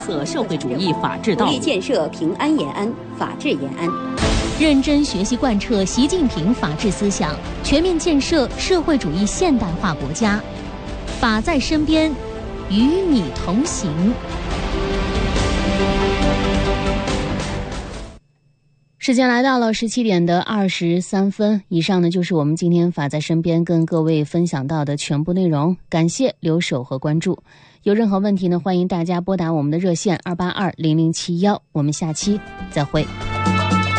社会主义法治道路， 努力建设平安延安、法治延安， 认真学习贯彻习近平法治思想，全面建设社会主义现代化国家。法在身边，与你同行。时间来到了17点的23分，以上呢就是我们今天法在身边跟各位分享到的全部内容，感谢留守和关注。有任何问题呢，欢迎大家拨打我们的热线2820071，我们下期再会。